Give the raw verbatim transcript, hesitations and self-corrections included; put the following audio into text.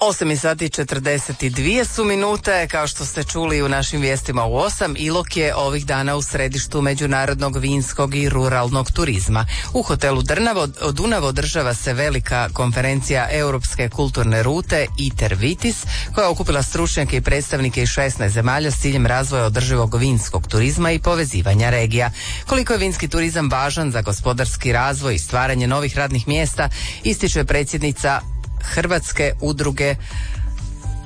osam sati četrdeset dvije su minute, kao što ste čuli u našim vijestima u osam, Ilok je ovih dana u središtu međunarodnog vinskog i ruralnog turizma. U hotelu Drnavo, Dunav održava se velika konferencija Europske kulturne rute ITER Vitis, koja je okupila stručnjake i predstavnike iz šesnaest zemalja s ciljem razvoja održivog vinskog turizma i povezivanja regija. Koliko je vinski turizam važan za gospodarski razvoj i stvaranje novih radnih mjesta, ističe predsjednica Hrvatske udruge